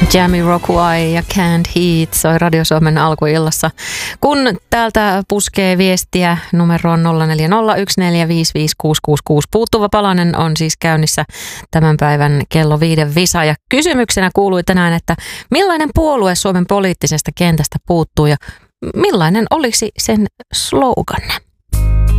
Jamiroquai ja Canned Heat soi Radio Suomen alkuillassa. Kun täältä puskee viestiä numeroon 0401455666. Puuttuva palanen on siis käynnissä tämän päivän kello 5 visa. Ja kysymyksenä kuului tänään, että millainen puolue Suomen poliittisesta kentästä puuttuu ja millainen olisi sen slogan?